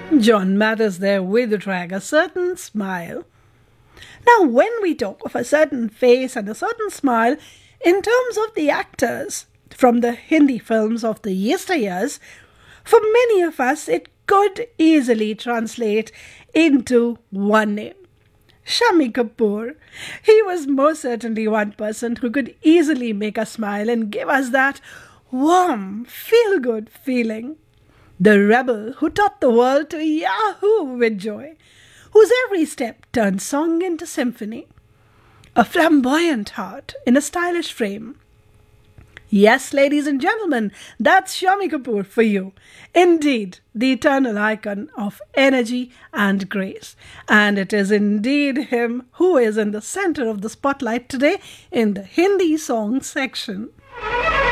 John Mathers there with the track A Certain Smile. Now, when we talk of a certain face and a certain smile, in terms of the actors from the Hindi films of the yesteryears, for many of us it could easily translate into one name. Shami Kapoor. He was most certainly one person who could easily make us smile and give us that warm, feel-good feeling. The rebel who taught the world to yahoo with joy, whose every step turned song into symphony. A flamboyant heart in a stylish frame. Yes, ladies and gentlemen, that's Shami Kapoor for you. Indeed, the eternal icon of energy and grace. And it is indeed him who is in the center of the spotlight today in the Hindi song section.